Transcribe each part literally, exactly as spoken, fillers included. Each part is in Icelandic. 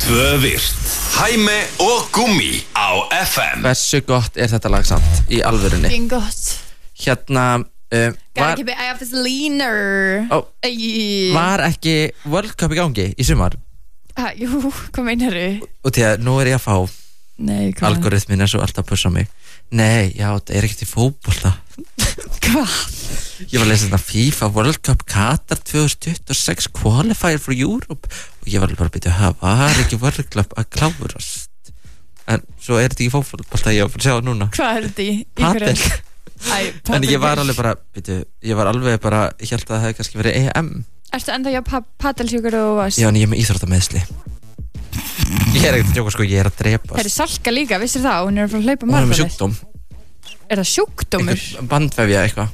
Tvö virt Hæmi og Gummi á F M. Hversu gott er þetta lag samt í alvörunni? Finn gott. Hérna uh, Gotta keep it, I have this leaner. Ó, Var ekki World Cup í gangi í sumar? Ah, jú, hvað meinar þú? Og því að nú er ég að fá Nei, hvað? Algoritmin er svo alltaf að pussa mig. Nei, já, þetta er ekkert í fótbolta. Hvað? Ég var að lesa þetta FIFA World Cup Qatar twenty twenty-six Qualifier for Europe og ég var alveg bara að byrja að hafa var ekki World Cup að klárast. En svo er þetta ekki fótbolta, ég var að sjá núna. Hvað er þetta í? Padel. Æ, En ég var alveg bara, byrju, ég var alveg bara, ég held að það hefði kannski verið E M. Ertu enda hjá pa padelsjúkur og varst? Já, en ég er með íþróttameðsli. Ég er ekkert að djóka, sko, ég er að drepast. Það er Salka líka, vissir það? Hún er að fara að hlaupa Hún er með maraþonið. sjúkdóm. Er það sjúkdómur? Einhver bandvefja eitthvað.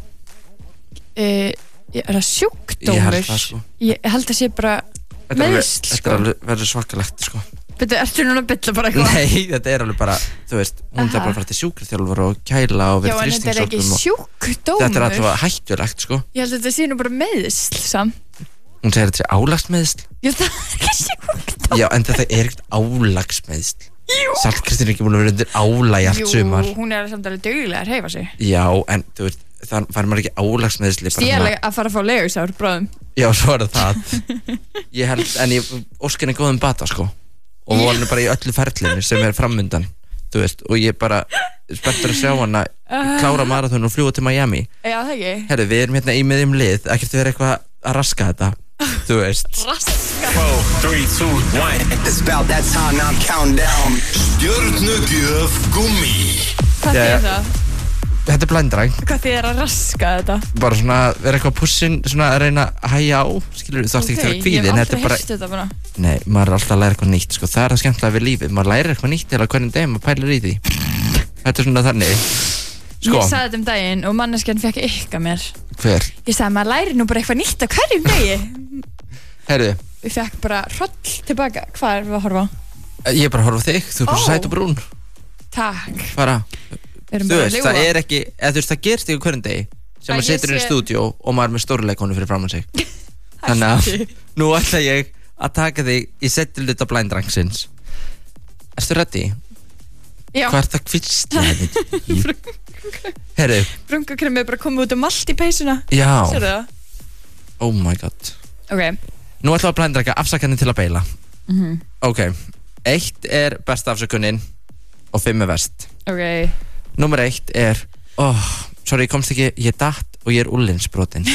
Uh, er það sjúkdómur? Ég held það, sko. Ég held að sé bara Þetta er alveg- meiðsl, Þetta er sko. alveg verður svakalegt, sko. Byrju, ertu núna að bylla bara eitthvað? Nei, þetta er alveg bara, þú veist, hún er Aha. bara að fara til sjúkraþjálfara og kæla og Já, vera en þetta er ekki þrýstingsortum og sjúkdómur. þetta er alltaf hættulegt, sko. Ég held að þetta sé nú bara meiðsl samt. Hún segir þetta er álagsmeðsl. Já, það er ekki sjúkdómur. Já, en þetta er ekkert álagsmeðsl. Saltkristin er ekki búin að vera undir álag í allt sumar. Jú, hún er samt alveg duglega að hreyfa sig. Já, en þú veist, þann fær maður ekki álagsmeðsli bara Stíðalega svona- að fara að fá legusár, bráðum. Já, svo er það Ég held, en ég óskan er góðum bata, sko. Og vonum bara í öllu ferlinu sem er framundan, þú veist, og ég bara spenntur að sjá hana klára marathon og fljúga til Miami. Já, það ekki. Herru, við erum hérna í miðjum lið, ekkert vera eitthvað að raska þetta, þú veist. Raska. four, three, two, one It's about that time, now I'm counting down. Stjörnugjöf Gummi. Hvað Já, já. þýðir það? Þetta er blændræng, Hvað þýðir að raska þetta? bara svona vera eitthvað pussin, svona að reyna að hæja á, skilur, þú þarfst ekki að vera ég kvíðin, hef þetta aldrei er bara, heyrt þetta bara. nei, maður er alltaf að læra eitthvað nýtt, sko, það er það skemmtilega við lífið, maður lærir eitthvað nýtt til að hvernig degum maður pælir í því. Þetta er svona þannig, sko, Ég sagði þetta um daginn og manneskjan fekk ykka mér. hver, Ég sagði maður læri nú bara eitthvað nýtt á hverjum degi. herru, Ég fekk bara hroll tilbaka. Hvað er við að horfa á? ég er bara að horfa á þig, þú er bara Ó. svo sæt og brún, Takk. bara, Við erum þú bara að veist, ljúga. það er ekki, eða þú veist, það gerst ekki á hverjum degi, sem Að maður ég situr inn í sé- stúdíó og maður er með stórleikonu fyrir framan sig. Þannig að nú ætla ég að taka þig í settiluta blændrangsins. Erstu ready? Já, Hvað er það kvistlega henni? Herru, brungakremið er bara komið út um allt í peysuna. já, Sérðu það? oh my god. Ok. Nú ætla að blændraka afsakaninn til að beila. Mhm. Ok, eitt er besta afsökunin og fimm er verst. Ok. Númer eitt er, oh, sorry, ég komst ekki, ég datt og ég er úllinsbrotin.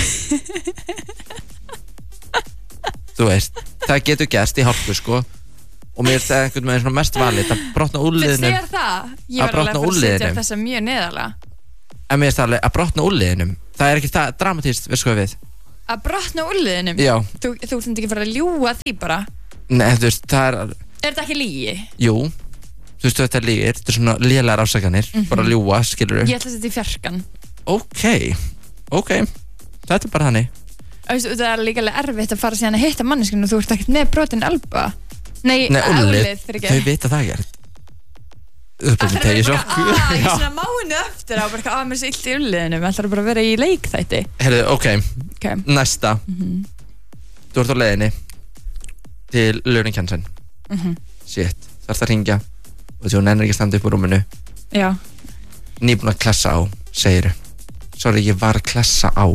Þú veist, það getur gerst í hálku, sko. Og mér er það einhvern veginn svona mest valið að brotna Finnst úlliðinum. þér það? Ég Að var alveg brotna að fara að setja úlnliðinum. þessa mjög neðarlega. En mér er það alveg að brotna úlliðinum. Það er ekki það dramatískt, við sko við. Að brotna úlliðinum? Já, Þú, þú ert ekki að fara að ljúga því bara. nei, þú veist, það er, Er þetta ekki lígi? jú, þú veist, þetta er lígir, þetta er svona lélegar afsakanir, bara að ljúga, skilur Ég ætla að setja í fjarkan. Ok, ok, þetta er bara þannig. Veistu, það er líka alveg erfitt að fara síðan að hitta manneskinu og þú ert ekkert með brotin alba. Nei, Nei, úllið, álið fyrir þau ekki. vita það gert. Uppbyrjum tegið svo. Ah, ég svona máinu eftir á bara að mér sé illt í ulliðinu. Við ætlar bara að vera í leikþætti. Herðu, ok, Ok. næsta. Þú ert á leiðinni til Learning Hansen. Mhm. Shit, þarfst að hringja og þú nennir ekki að standa upp úr rúminu. Já. Nýbúin að klessa á, segiru. Sorry, ég var að klessa á.